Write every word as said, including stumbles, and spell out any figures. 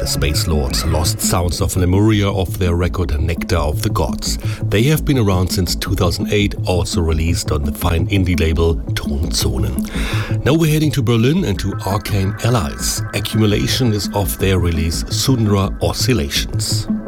the Space Lords, Lost Sounds of Lemuria off their record Nectar of the Gods. They have been around since two thousand eight, also released on the fine indie label Tonzonen. Now we're heading to Berlin and to Arcane Allies. Accumulation is off their release Sundra Oscillations.